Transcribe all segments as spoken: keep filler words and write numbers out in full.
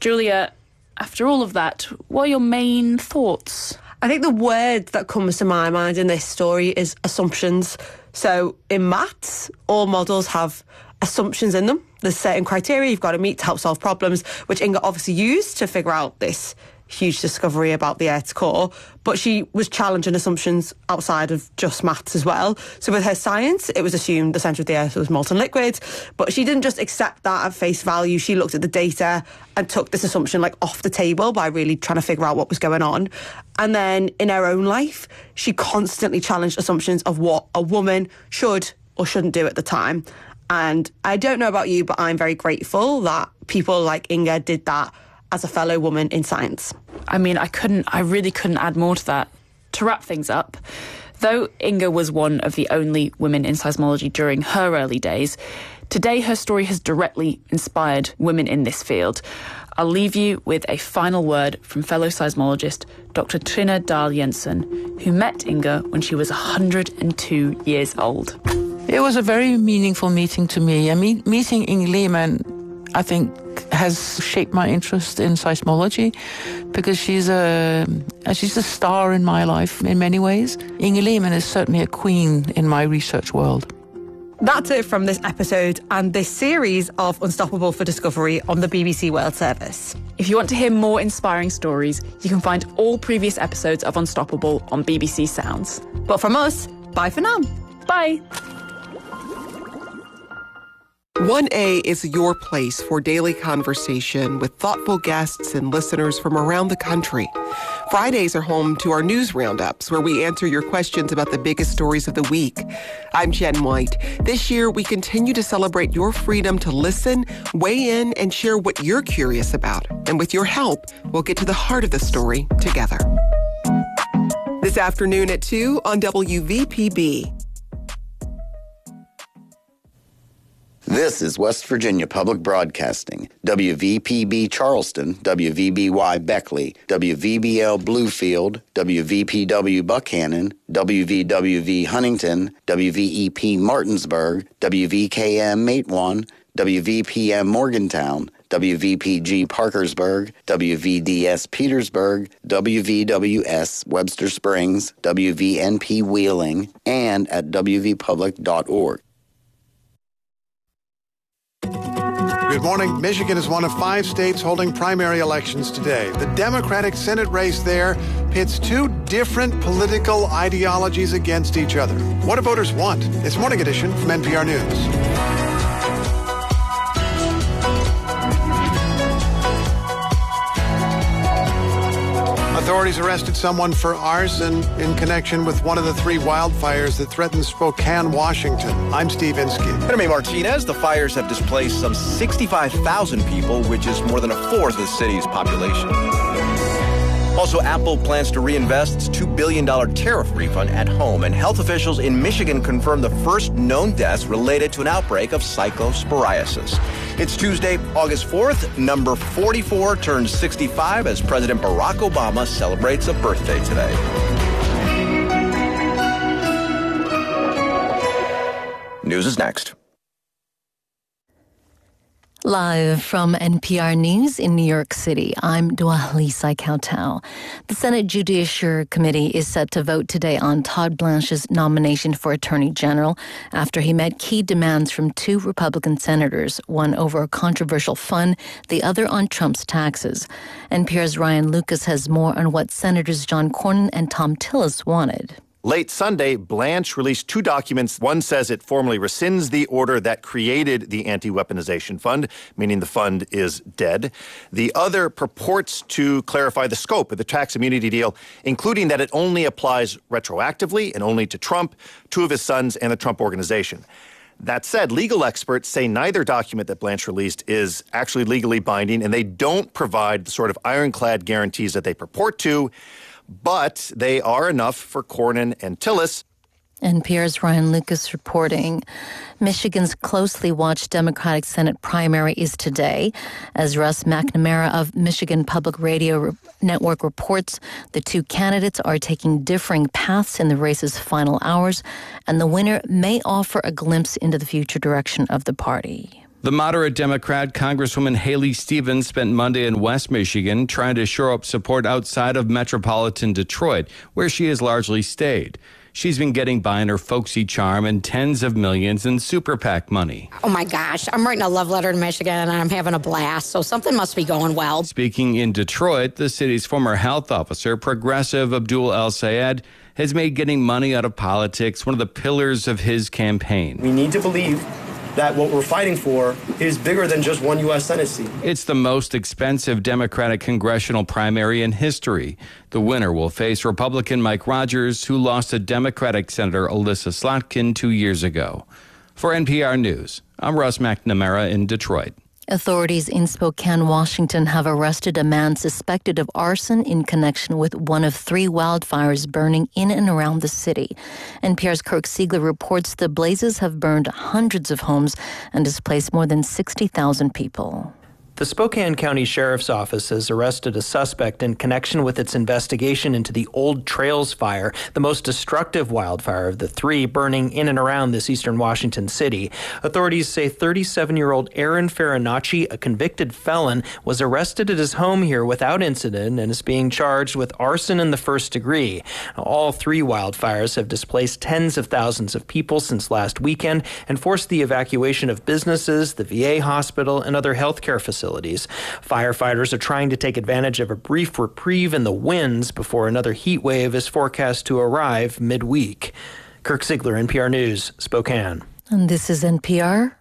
Julia, after all of that, what are your main thoughts? I think the word that comes to my mind in this story is assumptions. So in maths, all models have assumptions in them. There's certain criteria you've got to meet to help solve problems, which Inga obviously used to figure out this huge discovery about the Earth's core, but she was challenging assumptions outside of just maths as well. So with her science, it was assumed the centre of the Earth was molten liquid, but she didn't just accept that at face value. She looked at the data and took this assumption like off the table by really trying to figure out what was going on. And then in her own life, she constantly challenged assumptions of what a woman should or shouldn't do at the time. And I don't know about you, but I'm very grateful that people like Inga did that as a fellow woman in science. I mean, I couldn't, I really couldn't add more to that. To wrap things up, though Inga was one of the only women in seismology during her early days, today her story has directly inspired women in this field. I'll leave you with a final word from fellow seismologist Doctor Trine Dahl Jensen, who met Inga when she was one hundred two years old. It was a very meaningful meeting to me. I mean, meeting Inge Lehmann, I think, has shaped my interest in seismology because she's a she's a star in my life in many ways. Inge Lehmann is certainly a queen in my research world. That's it from this episode and this series of Unstoppable for Discovery on the B B C World Service. If you want to hear more inspiring stories, you can find all previous episodes of Unstoppable on B B C Sounds. But from us, bye for now. Bye. one A is your place for daily conversation with thoughtful guests and listeners from around the country. Fridays are home to our news roundups, where we answer your questions about the biggest stories of the week. I'm Jen White. This year, we continue to celebrate your freedom to listen, weigh in, and share what you're curious about. And with your help, we'll get to the heart of the story together. This afternoon at two on W V P B. This is West Virginia Public Broadcasting, W V P B Charleston, W V B Y Beckley, W V B L Bluefield, W V P W Buckhannon, W V W V Huntington, W V E P Martinsburg, W V K M Matewan, W V P M Morgantown, W V P G Parkersburg, W V D S Petersburg, W V W S Webster Springs, W V N P Wheeling, and at W V public dot org. Good morning. Michigan is one of five states holding primary elections today. The Democratic Senate race there pits two different political ideologies against each other. What do voters want? It's Morning Edition from N P R News. Authorities arrested someone for arson in connection with one of the three wildfires that threatened Spokane, Washington. I'm Steve Inskeep. Enemy Martinez, the fires have displaced some sixty-five thousand people, which is more than a fourth of the city's population. Also, Apple plans to reinvest its two billion dollars tariff refund at home, and health officials in Michigan confirmed the first known deaths related to an outbreak of cyclosporiasis. It's Tuesday, August fourth. Number forty-four turns sixty-five as President Barack Obama celebrates a birthday today. News is next. Live from N P R News in New York City, I'm Dwalisa Kautal. The Senate Judiciary Committee is set to vote today on Todd Blanche's nomination for Attorney General after he met key demands from two Republican senators, one over a controversial fund, the other on Trump's taxes. N P R's Ryan Lucas has more on what Senators John Cornyn and Thom Tillis wanted. Late Sunday, Blanche released two documents. One says it formally rescinds the order that created the Anti-Weaponization Fund, meaning the fund is dead. The other purports to clarify the scope of the tax immunity deal, including that it only applies retroactively and only to Trump, two of his sons, and the Trump Organization. That said, legal experts say neither document that Blanche released is actually legally binding, and they don't provide the sort of ironclad guarantees that they purport to. But they are enough for Cornyn and Tillis. N P R's Ryan Lucas reporting. Michigan's closely watched Democratic Senate primary is today. As Russ McNamara of Michigan Public Radio Network reports, the two candidates are taking differing paths in the race's final hours, and the winner may offer a glimpse into the future direction of the party. The moderate Democrat Congresswoman Haley Stevens spent Monday in West Michigan trying to shore up support outside of metropolitan Detroit, where she has largely stayed. She's been getting by on her folksy charm and tens of millions in super PAC money. Oh my gosh, I'm writing a love letter to Michigan and I'm having a blast, so something must be going well. Speaking in Detroit, the city's former health officer, progressive Abdul El Sayed, has made getting money out of politics one of the pillars of his campaign. We need to believe that what we're fighting for is bigger than just one U S Senate seat. It's the most expensive Democratic congressional primary in history. The winner will face Republican Mike Rogers, who lost to Democratic Senator Alyssa Slotkin two years ago. For N P R News, I'm Russ McNamara in Detroit. Authorities in Spokane, Washington have arrested a man suspected of arson in connection with one of three wildfires burning in and around the city. N P R's Kirk Siegler reports the blazes have burned hundreds of homes and displaced more than sixty thousand people. The Spokane County Sheriff's Office has arrested a suspect in connection with its investigation into the Old Trails fire, the most destructive wildfire of the three burning in and around this eastern Washington city. Authorities say thirty-seven-year-old Aaron Farinacci, a convicted felon, was arrested at his home here without incident and is being charged with arson in the first degree. All three wildfires have displaced tens of thousands of people since last weekend and forced the evacuation of businesses, the V A hospital, and other healthcare facilities. Firefighters are trying to take advantage of a brief reprieve in the winds before another heat wave is forecast to arrive midweek. Kirk Siegler, N P R News, Spokane. And this is N P R.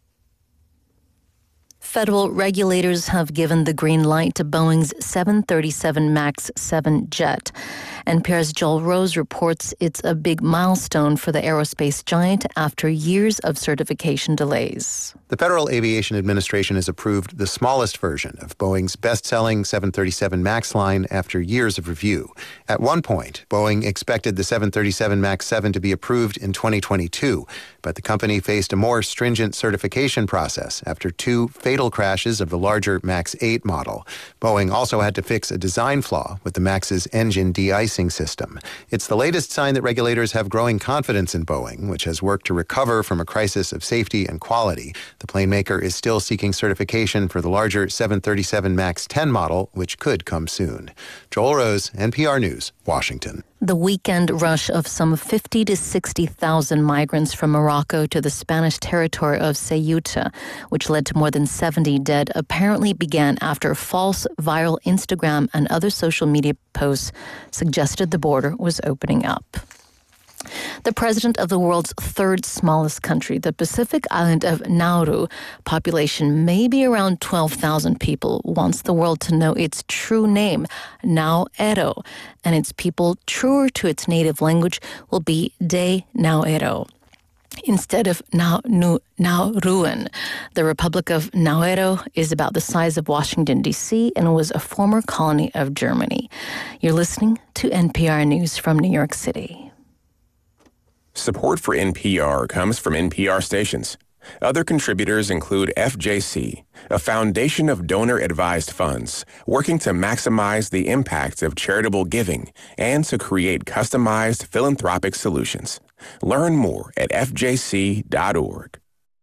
Federal regulators have given the green light to Boeing's seven thirty-seven MAX seven jet. N P R's Joel Rose reports it's a big milestone for the aerospace giant after years of certification delays. The Federal Aviation Administration has approved the smallest version of Boeing's best-selling seven thirty-seven MAX line after years of review. At one point, Boeing expected the seven thirty-seven MAX seven to be approved in twenty twenty-two, but the company faced a more stringent certification process after two fatal crashes of the larger MAX eight model. Boeing also had to fix a design flaw with the MAX's engine de-icing system. It's the latest sign that regulators have growing confidence in Boeing, which has worked to recover from a crisis of safety and quality. The plane maker is still seeking certification for the larger seven thirty-seven MAX ten model, which could come soon. Joel Rose, N P R News, Washington. The weekend rush of some fifty to sixty thousand migrants from Morocco to the Spanish territory of Ceuta, which led to more than seventy dead, apparently began after false viral Instagram and other social media posts suggested the border was opening up. The president of the world's third smallest country, the Pacific island of Nauru, population maybe around twelve thousand people, wants the world to know its true name, Nauero, and its people, truer to its native language, will be De Nauero. Instead of now, nu, Nauruan. The Republic of Nauero is about the size of Washington, D C, and was a former colony of Germany. You're listening to N P R News from New York City. Support for N P R comes from N P R stations. Other contributors include F J C, a foundation of donor-advised funds working to maximize the impact of charitable giving and to create customized philanthropic solutions. Learn more at F J C dot org.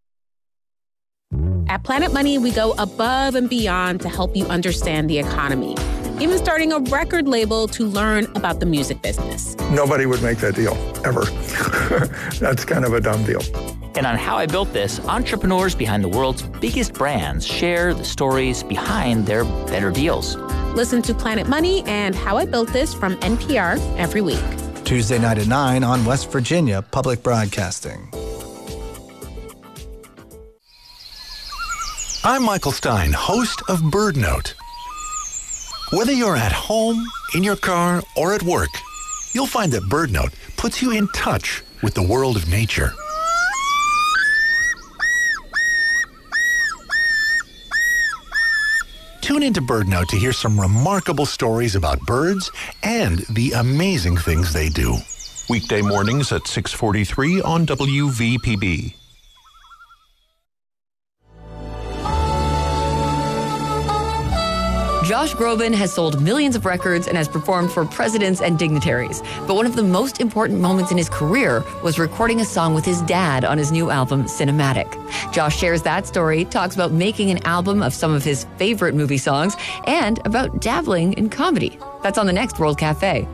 At Planet Money, we go above and beyond to help you understand the economy, even starting a record label to learn about the music business. Nobody would make that deal, ever. That's kind of a dumb deal. And on How I Built This, entrepreneurs behind the world's biggest brands share the stories behind their better deals. Listen to Planet Money and How I Built This from N P R every week. Tuesday night at nine on West Virginia Public Broadcasting. I'm Michael Stein, host of Bird Note. Whether you're at home, in your car, or at work, you'll find that Bird Note puts you in touch with the world of nature. Tune into Bird Note to hear some remarkable stories about birds and the amazing things they do. Weekday mornings at six forty-three on W V P B. Josh Groban has sold millions of records and has performed for presidents and dignitaries. But one of the most important moments in his career was recording a song with his dad on his new album, Cinematic. Josh shares that story, talks about making an album of some of his favorite movie songs, and about dabbling in comedy. That's on the next World Cafe.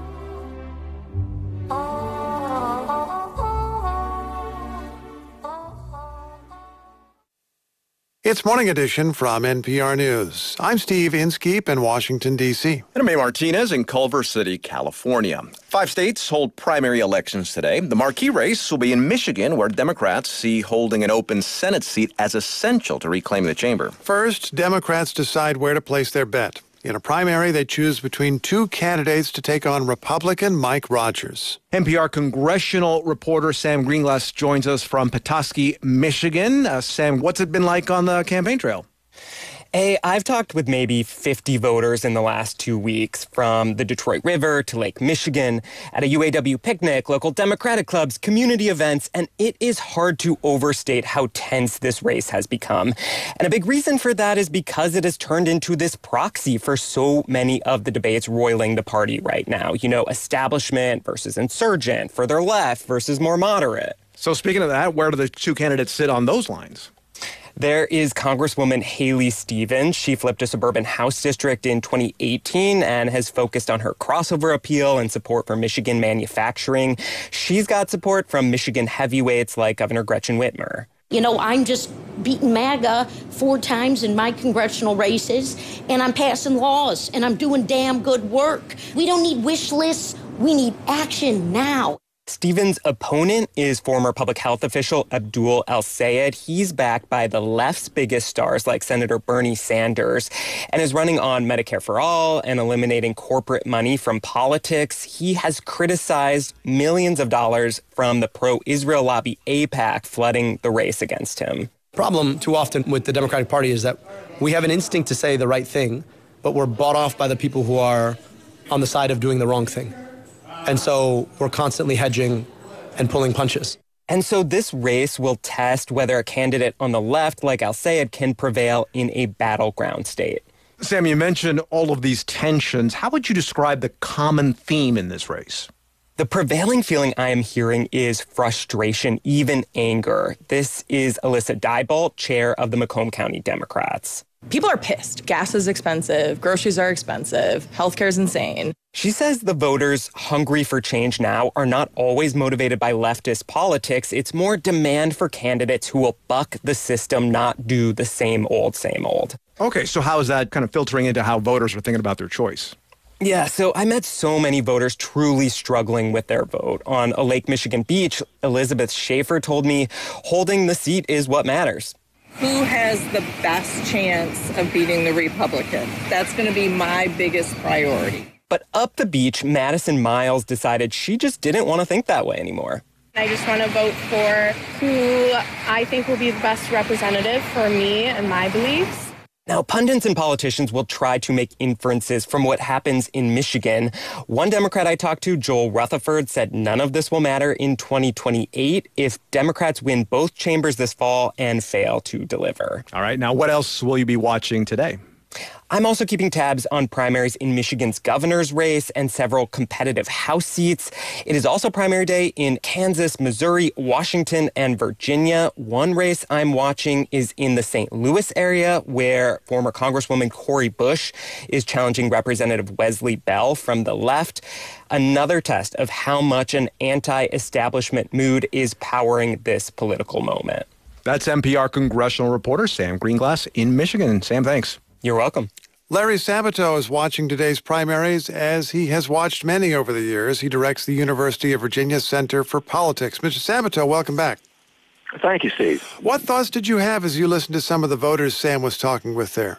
It's Morning Edition from N P R News. I'm Steve Inskeep in Washington, D C. And I'm May Martinez in Culver City, California. Five states hold primary elections today. The marquee race will be in Michigan, where Democrats see holding an open Senate seat as essential to reclaim the chamber. First, Democrats decide where to place their bet. In a primary, they choose between two candidates to take on Republican Mike Rogers. N P R congressional reporter Sam Greenglass joins us from Petoskey, Michigan. Uh, Sam, what's it been like on the campaign trail? Hey, I've talked with maybe fifty voters in the last two weeks, from the Detroit River to Lake Michigan, at a U A W picnic, local Democratic clubs, community events, and it is hard to overstate how tense this race has become. And a big reason for that is because it has turned into this proxy for so many of the debates roiling the party right now. You know, establishment versus insurgent, further left versus more moderate. So speaking of that, where do the two candidates sit on those lines? There is Congresswoman Haley Stevens. She flipped a suburban House district in twenty eighteen and has focused on her crossover appeal and support for Michigan manufacturing. She's got support from Michigan heavyweights like Governor Gretchen Whitmer. You know, I'm just beating MAGA four times in my congressional races, and I'm passing laws, and I'm doing damn good work. We don't need wish lists. We need action now. Stevens' opponent is former public health official Abdul El-Sayed. He's backed by the left's biggest stars like Senator Bernie Sanders and is running on Medicare for All and eliminating corporate money from politics. He has criticized millions of dollars from the pro-Israel lobby AIPAC flooding the race against him. Problem too often with the Democratic Party is that we have an instinct to say the right thing, but we're bought off by the people who are on the side of doing the wrong thing. And so we're constantly hedging and pulling punches. And so this race will test whether a candidate on the left, like Al-Sayed, can prevail in a battleground state. Sam, you mentioned all of these tensions. How would you describe the common theme in this race? The prevailing feeling I am hearing is frustration, even anger. This is Alyssa Diebolt, chair of the Macomb County Democrats. People are pissed. Gas is expensive. Groceries are expensive. Healthcare is insane. She says the voters hungry for change now are not always motivated by leftist politics. It's more demand for candidates who will buck the system, not do the same old, same old. Okay, so how is that kind of filtering into how voters are thinking about their choice? Yeah, so I met so many voters truly struggling with their vote. On a Lake Michigan beach, Elizabeth Schaefer told me holding the seat is what matters. Who has the best chance of beating the Republican? That's going to be my biggest priority. But up the beach, Madison Miles decided she just didn't want to think that way anymore. I just want to vote for who I think will be the best representative for me and my beliefs. Now, pundits and politicians will try to make inferences from what happens in Michigan. One Democrat I talked to, Joel Rutherford, said none of this will matter in twenty twenty-eight if Democrats win both chambers this fall and fail to deliver. All right. Now, what else will you be watching today? I'm also keeping tabs on primaries in Michigan's governor's race and several competitive House seats. It is also primary day in Kansas, Missouri, Washington, and Virginia. One race I'm watching is in the Saint Louis area, where former Congresswoman Cori Bush is challenging Representative Wesley Bell from the left. Another test of how much an anti-establishment mood is powering this political moment. That's N P R congressional reporter Sam Greenglass in Michigan. Sam, thanks. You're welcome. Larry Sabato is watching today's primaries, as he has watched many over the years. He directs the University of Virginia Center for Politics. Mister Sabato, welcome back. Thank you, Steve. What thoughts did you have as you listened to some of the voters Sam was talking with there?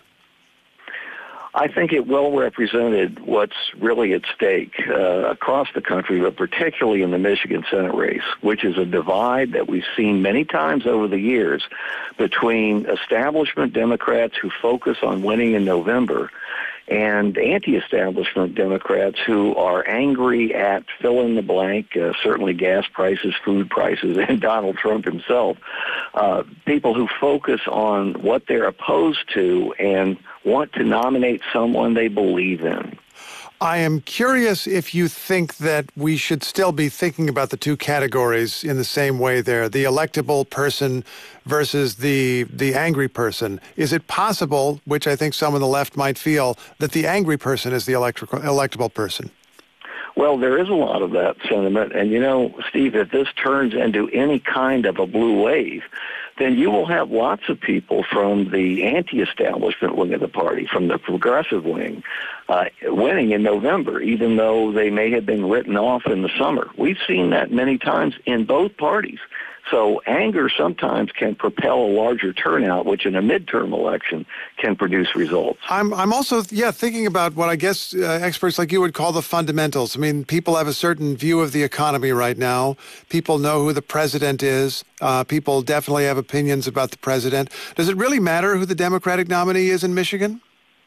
I think it well represented what's really at stake uh, across the country, but particularly in the Michigan Senate race, which is a divide that we've seen many times over the years between establishment Democrats who focus on winning in November and anti-establishment Democrats who are angry at fill in the blank, uh, certainly gas prices, food prices, and Donald Trump himself. Uh, people who focus on what they're opposed to and want to nominate someone they believe in. I am curious if you think that we should still be thinking about the two categories in the same way there, the electable person versus the the angry person. Is it possible, which I think some on the left might feel, that the angry person is the electrical, electable person? Well, there is a lot of that sentiment. And, you know, Steve, if this turns into any kind of a blue wave, then you will have lots of people from the anti-establishment wing of the party, from the progressive wing, uh, winning in November, even though they may have been written off in the summer. We've seen that many times in both parties. So anger sometimes can propel a larger turnout, which in a midterm election can produce results. I'm I'm also, yeah, thinking about what I guess uh, experts like you would call the fundamentals. I mean, people have a certain view of the economy right now. People know who the president is. Uh, people definitely have opinions about the president. Does it really matter who the Democratic nominee is in Michigan?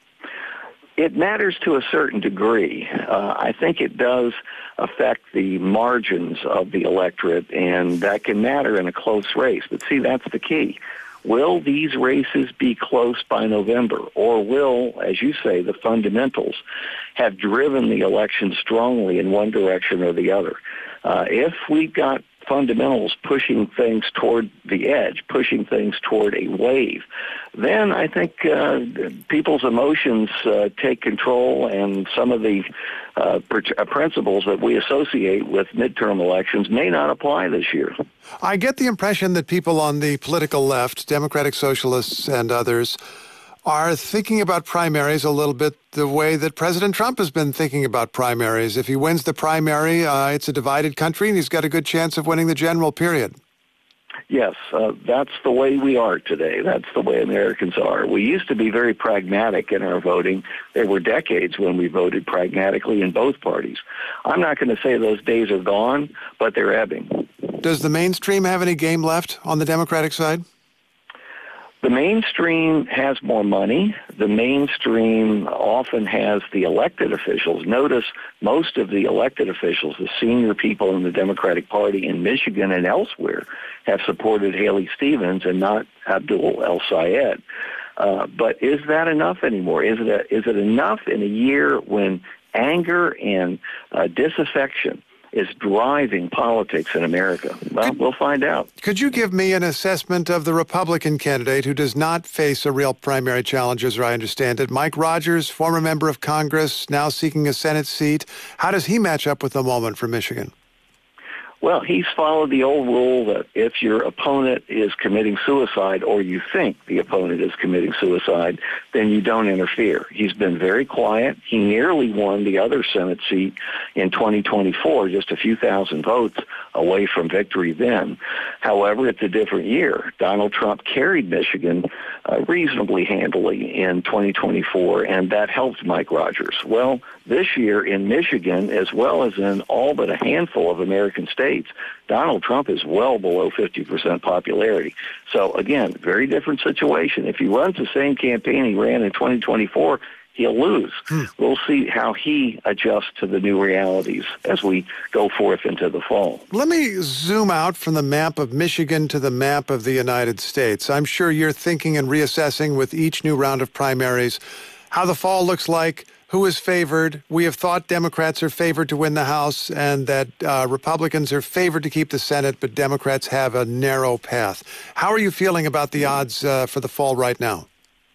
It matters to a certain degree. Uh, I think it does affect the margins of the electorate, and that can matter in a close race. But see, that's the key. Will these races be close by November, or will, as you say, the fundamentals have driven the election strongly in one direction or the other? Uh, if we've got fundamentals pushing things toward the edge, pushing things toward a wave, then I think uh, people's emotions uh, take control, and some of the uh, pr- principles that we associate with midterm elections may not apply this year. I get the impression that people on the political left, Democratic Socialists and others, are thinking about primaries a little bit the way that President Trump has been thinking about primaries. If he wins the primary, uh, it's a divided country, and he's got a good chance of winning the general, period. Yes, uh, that's the way we are today. That's the way Americans are. We used to be very pragmatic in our voting. There were decades when we voted pragmatically in both parties. I'm not going to say those days are gone, but they're ebbing. Does the mainstream have any game left on the Democratic side? The mainstream has more money. The mainstream often has the elected officials. Notice most of the elected officials, the senior people in the Democratic Party in Michigan and elsewhere, have supported Haley Stevens and not Abdul El-Sayed. Uh, but is that enough anymore? Is it a, is it enough in a year when anger and uh, disaffection is driving politics in America? Well, could, we'll find out. Could you give me an assessment of the Republican candidate who does not face a real primary challenge, as I understand it? Mike Rogers, former member of Congress, now seeking a Senate seat. How does he match up with the moment for Michigan? Well, he's followed the old rule that if your opponent is committing suicide, or you think the opponent is committing suicide, then you don't interfere. He's been very quiet. He nearly won the other Senate seat in twenty twenty-four, just a few thousand votes away from victory then. However, it's a different year. Donald Trump carried Michigan uh, reasonably handily in twenty twenty-four, and that helped Mike Rogers. Well, this year in Michigan, as well as in all but a handful of American states, Donald Trump is well below fifty percent popularity. So, again, very different situation. If he runs the same campaign he ran in twenty twenty-four, he'll lose. Hmm. We'll see how he adjusts to the new realities as we go forth into the fall. Let me zoom out from the map of Michigan to the map of the United States. I'm sure you're thinking and reassessing with each new round of primaries how the fall looks like, who is favored. We have thought Democrats are favored to win the House and that uh, Republicans are favored to keep the Senate, but Democrats have a narrow path. How are you feeling about the odds uh, for the fall right now?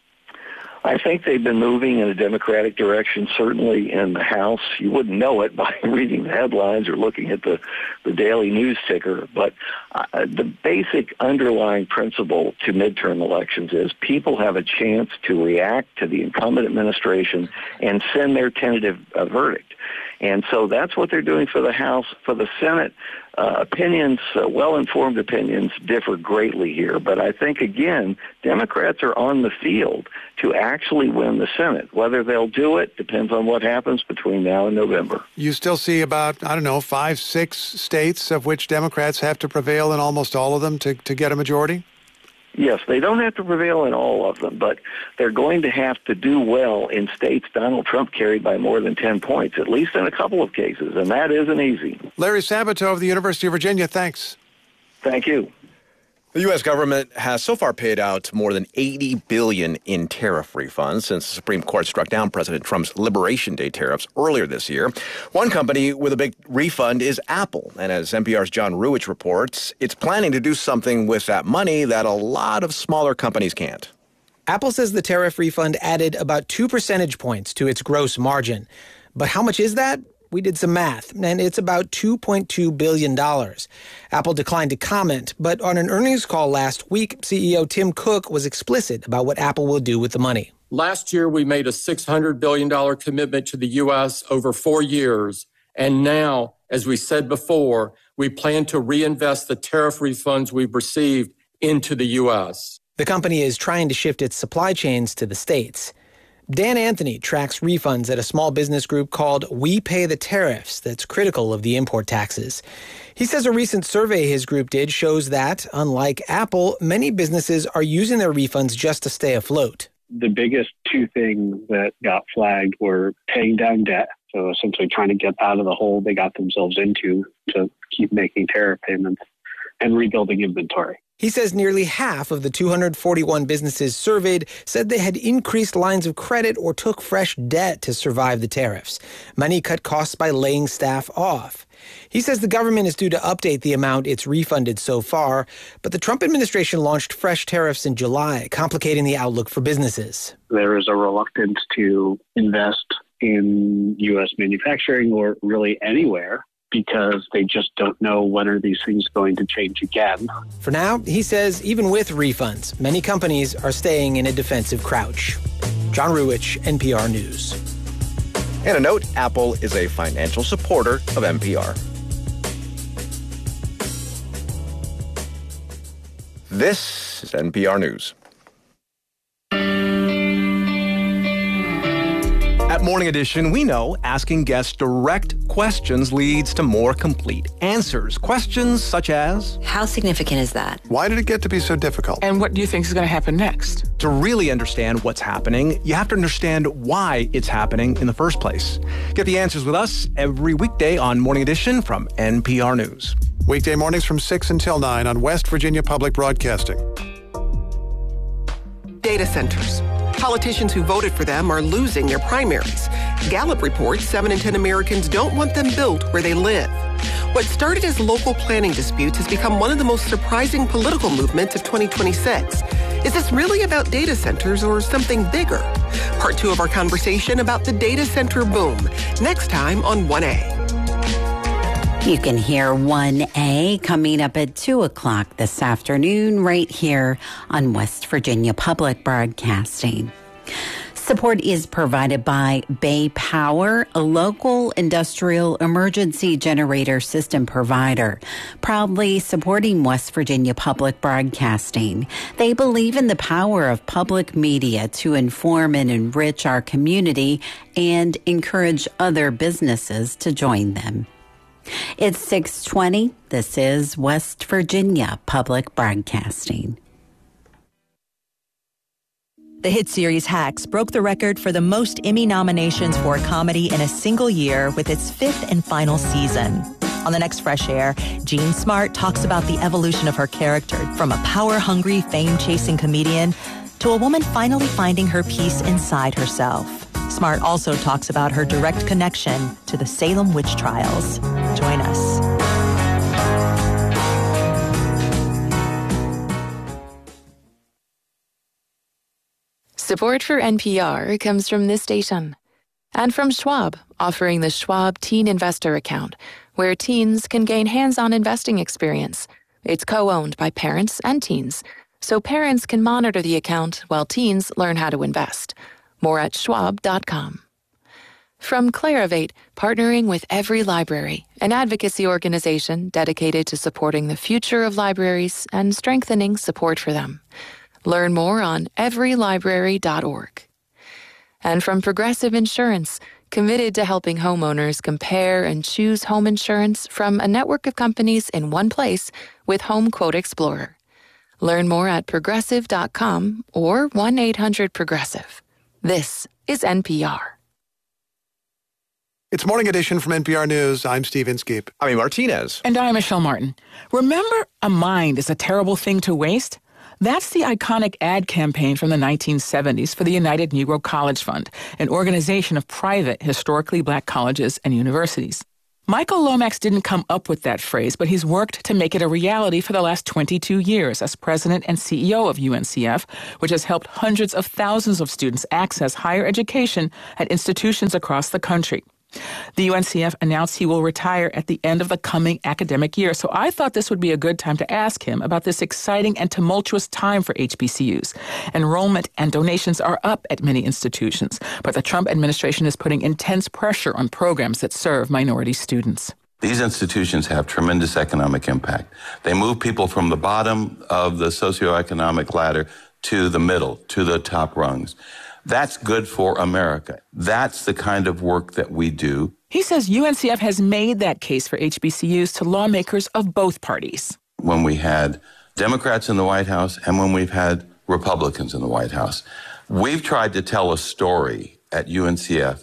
I think they've been moving in a Democratic direction, certainly in the House. You wouldn't know it by reading the headlines or looking at the, the daily news ticker. But uh, the basic underlying principle to midterm elections is people have a chance to react to the incumbent administration and send their tentative uh, verdict. And so that's what they're doing for the House. For the Senate, uh, opinions, uh, well-informed opinions differ greatly here. But I think, again, Democrats are on the field to actually win the Senate. Whether they'll do it depends on what happens between now and November. You still see about, I don't know, five, six states of which Democrats have to prevail in almost all of them to, to get a majority? Yes, they don't have to prevail in all of them, but they're going to have to do well in states Donald Trump carried by more than ten points, at least in a couple of cases, and that isn't easy. Larry Sabato of the University of Virginia, thanks. Thank you. The U S government has so far paid out more than eighty billion dollars in tariff refunds since the Supreme Court struck down President Trump's Liberation Day tariffs earlier this year. One company with a big refund is Apple. And as N P R's John Ruwitch reports, it's planning to do something with that money that a lot of smaller companies can't. Apple says the tariff refund added about two percentage points to its gross margin. But how much is that? We did some math, and it's about two point two billion dollars. Apple declined to comment, but on an earnings call last week, C E O Tim Cook was explicit about what Apple will do with the money. Last year, we made a six hundred billion dollars commitment to the U S over four years. And now, as we said before, we plan to reinvest the tariff refunds we've received into the U S. The company is trying to shift its supply chains to the States. Dan Anthony tracks refunds at a small business group called We Pay the Tariffs that's critical of the import taxes. He says a recent survey his group did shows that, unlike Apple, many businesses are using their refunds just to stay afloat. The biggest two things that got flagged were paying down debt, so essentially trying to get out of the hole they got themselves into to keep making tariff payments, and rebuilding inventory. He says nearly half of the two hundred forty-one businesses surveyed said they had increased lines of credit or took fresh debt to survive the tariffs. Many cut costs by laying staff off. He says the government is due to update the amount it's refunded so far, but the Trump administration launched fresh tariffs in July, complicating the outlook for businesses. There is a reluctance to invest in U S manufacturing or really anywhere, because they just don't know when are these things going to change again. For now, he says, even with refunds, many companies are staying in a defensive crouch. John Ruwitch, N P R News. And a note, Apple is a financial supporter of N P R. This is N P R News. At Morning Edition, we know asking guests direct questions leads to more complete answers. Questions such as, how significant is that? Why did it get to be so difficult? And what do you think is going to happen next? To really understand what's happening, you have to understand why it's happening in the first place. Get the answers with us every weekday on Morning Edition from N P R News. Weekday mornings from six until nine on West Virginia Public Broadcasting. Data centers. Politicians who voted for them are losing their primaries. Gallup reports seven in ten Americans don't want them built where they live. What started as local planning disputes has become one of the most surprising political movements of twenty twenty-six. Is this really about data centers or something bigger? Part two of our conversation about the data center boom, next time on one A. You can hear one A coming up at two o'clock this afternoon right here on West Virginia Public Broadcasting. Support is provided by Bay Power, a local industrial emergency generator system provider, proudly supporting West Virginia Public Broadcasting. They believe in the power of public media to inform and enrich our community and encourage other businesses to join them. It's six twenty. This is West Virginia Public Broadcasting. The hit series Hacks broke the record for the most Emmy nominations for a comedy in a single year with its fifth and final season. On the next Fresh Air, Jean Smart talks about the evolution of her character from a power-hungry, fame-chasing comedian to a woman finally finding her peace inside herself. Smart also talks about her direct connection to the Salem witch trials. Join us. Support for N P R comes from this station and from Schwab, offering the Schwab Teen Investor Account, where teens can gain hands-on investing experience. It's co-owned by parents and teens, so parents can monitor the account while teens learn how to invest. More at schwab dot com. From Clarivate, partnering with Every Library, an advocacy organization dedicated to supporting the future of libraries and strengthening support for them. Learn more on every library dot org. And from Progressive Insurance, committed to helping homeowners compare and choose home insurance from a network of companies in one place with Home Quote Explorer. Learn more at progressive dot com or one eight hundred progressive. This is N P R. It's Morning Edition from N P R News. I'm Steve Inskeep. I'm Martinez. And I'm Michelle Martin. Remember, a mind is a terrible thing to waste? That's the iconic ad campaign from the nineteen seventies for the United Negro College Fund, an organization of private, historically black colleges and universities. Michael Lomax didn't come up with that phrase, but he's worked to make it a reality for the last twenty-two years as president and C E O of U N C F, which has helped hundreds of thousands of students access higher education at institutions across the country. The U N C F announced he will retire at the end of the coming academic year, so I thought this would be a good time to ask him about this exciting and tumultuous time for H B C Us. Enrollment and donations are up at many institutions, but the Trump administration is putting intense pressure on programs that serve minority students. These institutions have tremendous economic impact. They move people from the bottom of the socioeconomic ladder to the middle, to the top rungs. That's good for America. That's the kind of work that we do. He says U N C F has made that case for H B C Us to lawmakers of both parties. When we had Democrats in the White House and when we've had Republicans in the White House, we've tried to tell a story at U N C F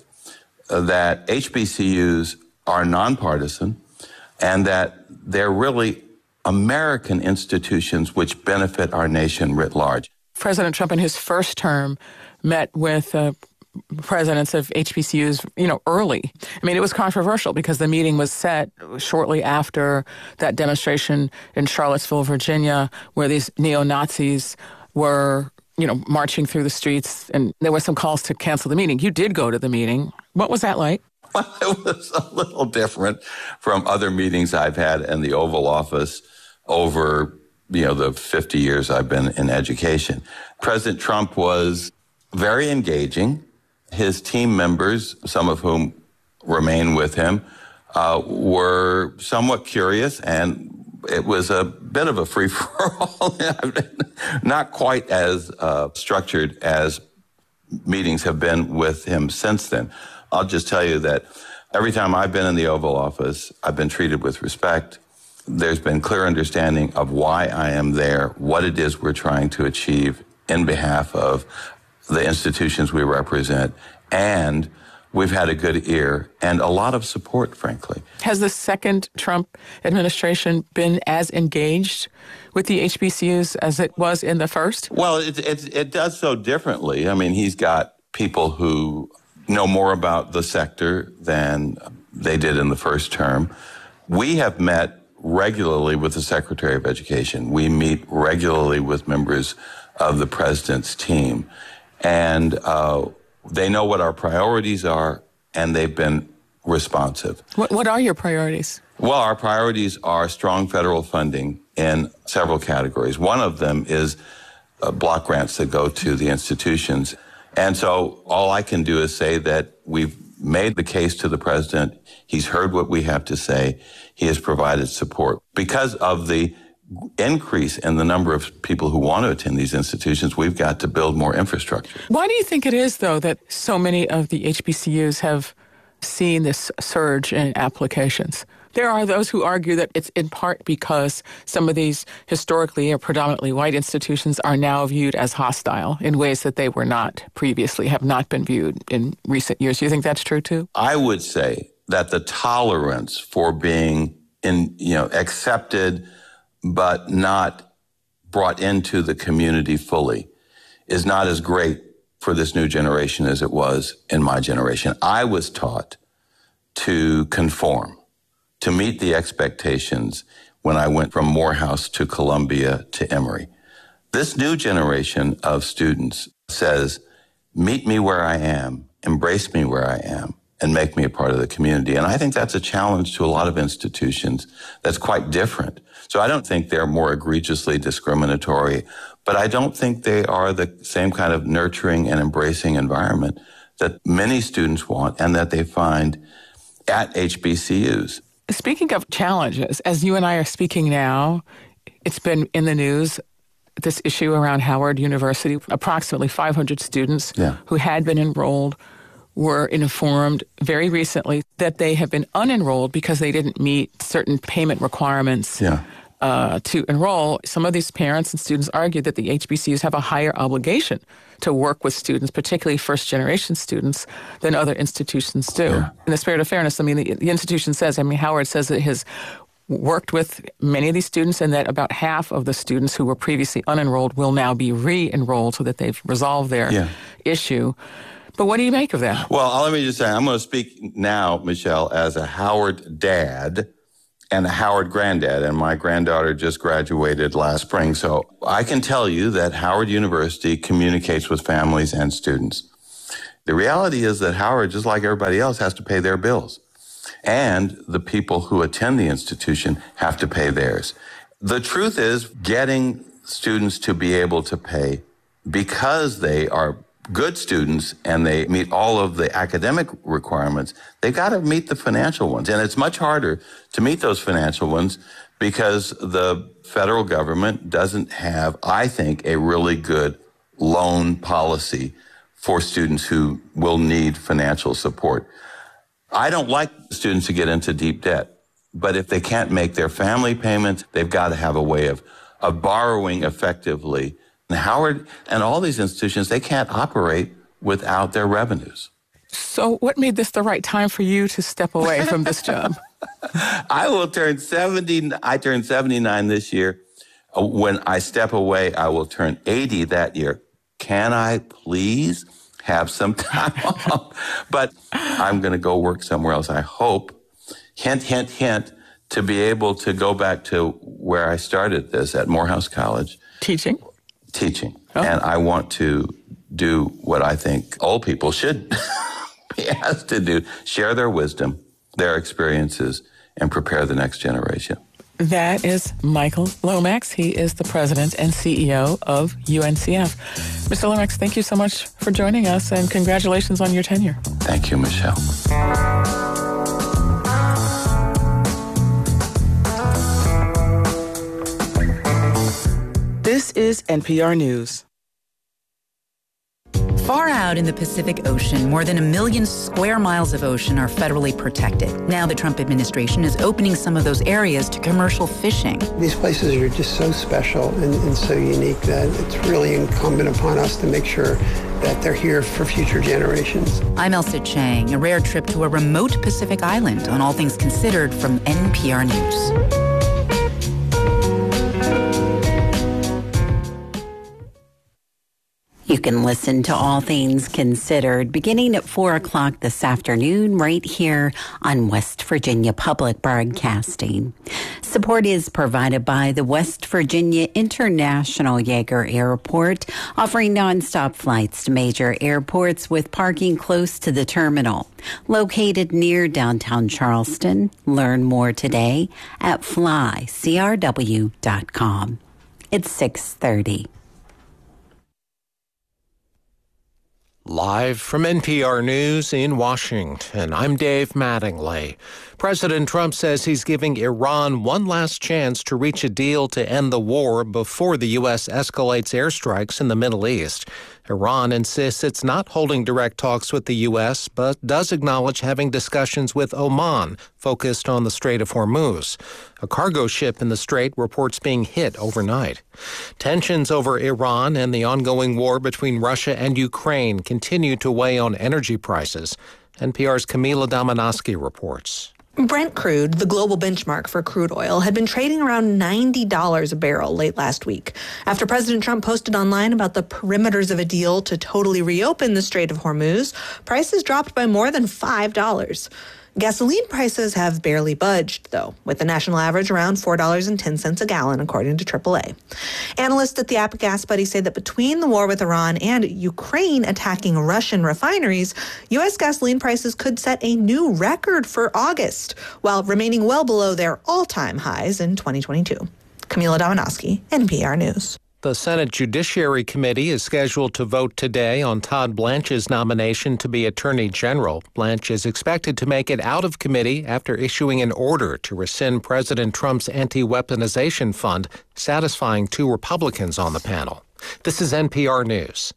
that H B C Us are nonpartisan and that they're really American institutions which benefit our nation writ large. President Trump in his first term met with uh, presidents of H B C Us, you know, early. I mean, it was controversial because the meeting was set shortly after that demonstration in Charlottesville, Virginia, where these neo-Nazis were, you know, marching through the streets, and there were some calls to cancel the meeting. You did go to the meeting. What was that like? Well, it was a little different from other meetings I've had in the Oval Office over, you know, the fifty years I've been in education. President Trump was very engaging. His team members, some of whom remain with him, uh, were somewhat curious, and it was a bit of a free-for-all. Not quite as uh, structured as meetings have been with him since then. I'll just tell you that every time I've been in the Oval Office, I've been treated with respect. There's been clear understanding of why I am there, what it is we're trying to achieve in behalf of the institutions we represent, and we've had a good ear and a lot of support, frankly. Has the second Trump administration been as engaged with the H B C Us as it was in the first? Well, it, it, it does so differently. I mean, he's got people who know more about the sector than they did in the first term. We have met regularly with the Secretary of Education. We meet regularly with members of the president's team. And uh, they know what our priorities are, and they've been responsive. What, what are your priorities? Well, our priorities are strong federal funding in several categories. One of them is uh, block grants that go to the institutions. And so all I can do is say that we've made the case to the president. He's heard what we have to say. He has provided support. Because of the increase in the number of people who want to attend these institutions, we've got to build more infrastructure. Why do you think it is, though, that so many of the H B C Us have seen this surge in applications? There are those who argue that it's in part because some of these historically or predominantly white institutions are now viewed as hostile in ways that they were not previously, have not been viewed in recent years. Do you think that's true, too? I would say that the tolerance for being in, you know, accepted but not brought into the community fully is not as great for this new generation as it was in my generation. I was taught to conform, to meet the expectations when I went from Morehouse to Columbia to Emory. This new generation of students says, meet me where I am, embrace me where I am, and make me a part of the community. And I think that's a challenge to a lot of institutions that's quite different. So I don't think they're more egregiously discriminatory, but I don't think they are the same kind of nurturing and embracing environment that many students want and that they find at H B C Us. Speaking of challenges, as you and I are speaking now, it's been in the news, this issue around Howard University. Approximately five hundred students yeah. who had been enrolled were informed very recently that they have been unenrolled because they didn't meet certain payment requirements. Yeah. uh, to enroll, some of these parents and students argue that the H B C Us have a higher obligation to work with students, particularly first-generation students, than other institutions do. Yeah. In the spirit of fairness, I mean, the, the institution says, I mean, Howard says that his worked with many of these students and that about half of the students who were previously unenrolled will now be re-enrolled so that they've resolved their yeah. issue. But what do you make of that? Well, let me just say, I'm going to speak now, Michelle, as a Howard dad and a Howard granddad, and my granddaughter just graduated last spring. So I can tell you that Howard University communicates with families and students. The reality is that Howard, just like everybody else, has to pay their bills. And the people who attend the institution have to pay theirs. The truth is, getting students to be able to pay because they are good students and they meet all of the academic requirements, they got to meet the financial ones. And it's much harder to meet those financial ones because the federal government doesn't have, I think, a really good loan policy for students who will need financial support. I don't like students to get into deep debt, but if they can't make their family payments, they've got to have a way of, of borrowing effectively. And Howard and all these institutions, they can't operate without their revenues. So what made this the right time for you to step away from this job? I will turn seventy. I turned seventy-nine this year. When I step away, I will turn eighty that year. Can I please have some time off? But I'm going to go work somewhere else. I hope, hint, hint, hint, to be able to go back to where I started this at Morehouse College. Teaching? Teaching. Oh. And I want to do what I think old people should be asked to do, share their wisdom, their experiences, and prepare the next generation. That is Michael Lomax. He is the president and C E O of U N C F. Mister Lomax, thank you so much for joining us, and congratulations on your tenure. Thank you, Michelle. This is N P R News. Far out in the Pacific Ocean, more than a million square miles of ocean are federally protected. Now the Trump administration is opening some of those areas to commercial fishing. These places are just so special and, and so unique that it's really incumbent upon us to make sure that they're here for future generations. I'm Elsa Chang, a rare trip to a remote Pacific island on All Things Considered from N P R News. You can listen to All Things Considered beginning at four o'clock this afternoon right here on West Virginia Public Broadcasting. Support is provided by the West Virginia International Yeager Airport, offering nonstop flights to major airports with parking close to the terminal. Located near downtown Charleston, learn more today at fly c r w dot com. It's six thirty. Live from N P R News in Washington, I'm Dave Mattingly. President Trump says he's giving Iran one last chance to reach a deal to end the war before the U S escalates airstrikes in the Middle East. Iran insists it's not holding direct talks with the U S, but does acknowledge having discussions with Oman, focused on the Strait of Hormuz. A cargo ship in the strait reports being hit overnight. Tensions over Iran and the ongoing war between Russia and Ukraine continue to weigh on energy prices. N P R's Camila Domonoske reports. Brent crude, the global benchmark for crude oil, had been trading around ninety dollars a barrel late last week. After President Trump posted online about the perimeters of a deal to totally reopen the Strait of Hormuz, prices dropped by more than five dollars. Gasoline prices have barely budged, though, with the national average around four dollars and ten cents a gallon, according to triple A. Analysts at the Apple Gas Buddy say that between the war with Iran and Ukraine attacking Russian refineries, U S gasoline prices could set a new record for August, while remaining well below their all-time highs in twenty twenty-two. Camila Domonoske, N P R News. The Senate Judiciary Committee is scheduled to vote today on Todd Blanche's nomination to be Attorney General. Blanche is expected to make it out of committee after issuing an order to rescind President Trump's anti-weaponization fund, satisfying two Republicans on the panel. This is N P R News.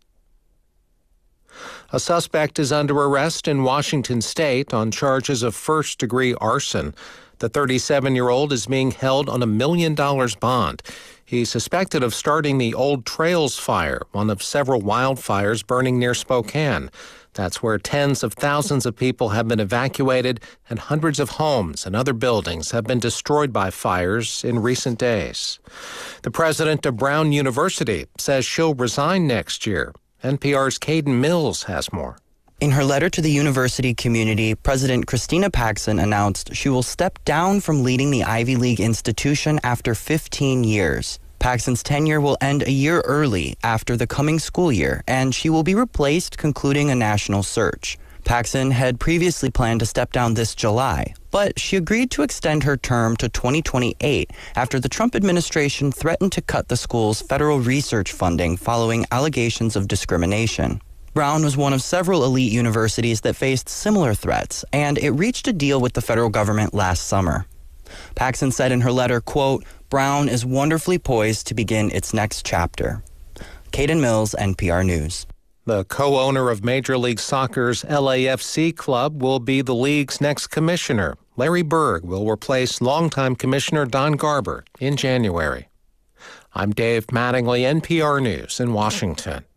A suspect is under arrest in Washington state on charges of first-degree arson. The thirty-seven-year-old is being held on a million dollars bond. He's suspected of starting the Old Trails Fire, one of several wildfires burning near Spokane. That's where tens of thousands of people have been evacuated and hundreds of homes and other buildings have been destroyed by fires in recent days. The president of Brown University says she'll resign next year. N P R's Caden Mills has more. In her letter to the university community, President Christina Paxson announced she will step down from leading the Ivy League institution after fifteen years. Paxson's tenure will end a year early after the coming school year, and she will be replaced concluding a national search. Paxson had previously planned to step down this July, but she agreed to extend her term to twenty twenty-eight after the Trump administration threatened to cut the school's federal research funding following allegations of discrimination. Brown was one of several elite universities that faced similar threats, and it reached a deal with the federal government last summer. Paxson said in her letter, quote, "Brown is wonderfully poised to begin its next chapter." Caden Mills, N P R News. The co-owner of Major League Soccer's L A F C club will be the league's next commissioner. Larry Berg will replace longtime Commissioner Don Garber in January. I'm Dave Mattingly, N P R News in Washington.